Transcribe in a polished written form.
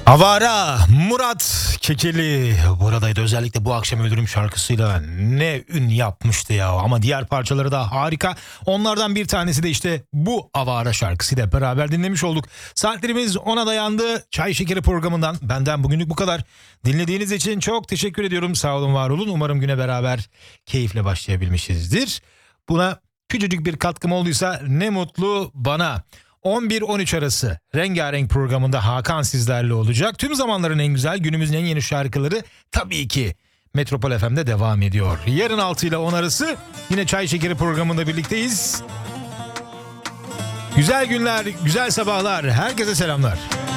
Avara Murat Kekeli buradaydı, özellikle bu akşam Öldürüm şarkısıyla ne ün yapmıştı ya, ama diğer parçaları da harika. Onlardan bir tanesi de işte bu Avara şarkısıyla beraber dinlemiş olduk. Saatlerimiz 10'a dayandı. Çay Şekeri programından benden bugünlük bu kadar. Dinlediğiniz için çok teşekkür ediyorum. Sağ olun, var olun. Umarım güne beraber keyifle başlayabilmişizdir. Buna küçücük bir katkım olduysa ne mutlu bana. 11-13 arası Rengarenk programında Hakan sizlerle olacak. Tüm zamanların en güzel, günümüzün en yeni şarkıları tabii ki Metropol FM'de devam ediyor. Yarın 6 ile 10 arası yine Çay Şekeri programında birlikteyiz. Güzel günler, güzel sabahlar. Herkese selamlar.